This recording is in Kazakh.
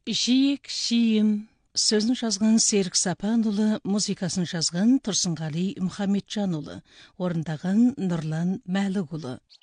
Жиек шиім. Сөзін жазған Серік Сапанұлы, музыкасын жазған Тұрсынғали Мұхамеджанұлы, орындаған Нұрлан Мәлікұлы.